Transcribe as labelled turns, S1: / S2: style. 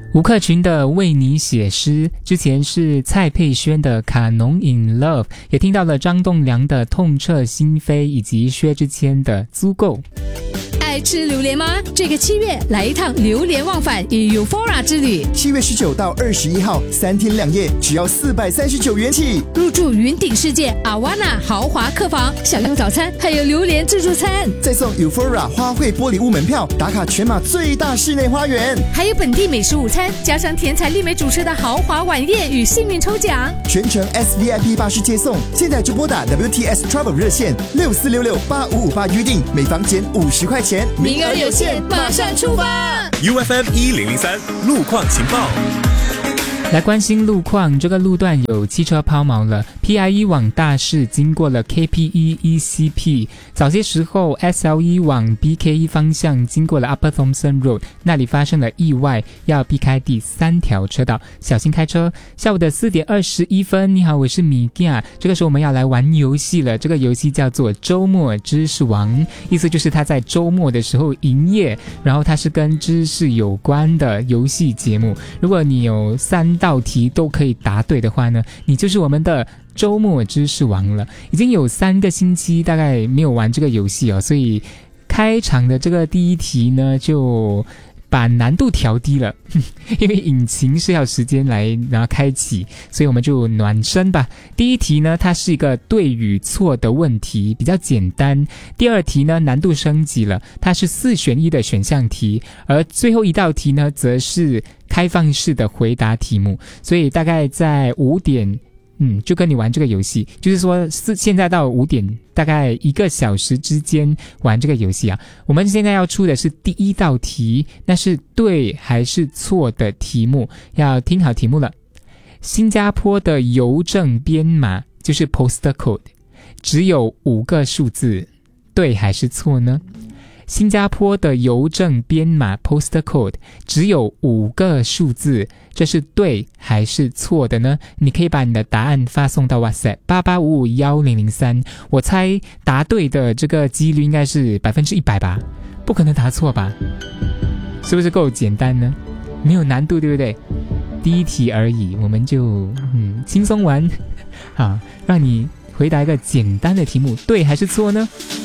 S1: 吴克群的为你写诗，之前是蔡佩轩的卡农 in love， 也听到了张栋梁的痛彻心扉，以及薛之谦的足够。
S2: 爱吃榴莲吗？这个7月来一趟榴莲忘返与 Eufora 之旅。
S3: 7月19到21号，3天2夜，只要439元起。
S2: 入住云顶世界阿瓦纳豪华客房，享用早餐，还有榴莲自助餐，
S3: 再送 Eufora 花卉玻璃屋门票，打卡全马最大室内花园，
S2: 还有本地美食午餐，加上甜彩丽美主持的豪华晚宴与幸运抽奖，
S3: 全程 SVIP 巴士接送。现在就拨打 WTS Travel 热线64668558预定，每房减50块钱，
S2: 名额有限，马上出发。
S4: UFM 1003路况情报。
S1: 来关心路况，这个路段有汽车抛锚了。PIE 往大市经过了 KPE ECP， 早些时候 SLE 往 BKE 方向经过了 Upper Thomson Road， 那里发生了意外，要避开第3条车道，小心开车。下午的4点21分，你好，我是米亚。这个时候我们要来玩游戏了，这个游戏叫做周末知识王，意思就是它在周末的时候营业，然后它是跟知识有关的游戏节目。如果你有3道题都可以答对的话呢，你就是我们的周末知识王了。已经有3个星期大概没有玩这个游戏哦，所以开场的这个第一题呢就把难度调低了，因为引擎是要时间来然后开启，所以我们就暖身吧。第一题呢，它是一个对与错的问题，比较简单。第二题呢，难度升级了，它是4选1的选项题，而最后一道题呢，则是开放式的回答题目。所以大概在5点就跟你玩这个游戏，就是说现在到5点大概1个小时之间玩这个游戏啊。我们现在要出的是第1道题，那是对还是错的题目，要听好题目了。新加坡的邮政编码就是 postal code， 只有5个数字，对还是错呢？新加坡的邮政编码 postal code 只有5个数字，这是对还是错的呢？你可以把你的答案发送到 WhatsApp 88551003，我猜答对的这个几率应该是100%吧，不可能答错吧？是不是够简单呢？没有难度，对不对？第一题而已，我们就轻松玩，好，让你回答一个简单的题目，对还是错呢？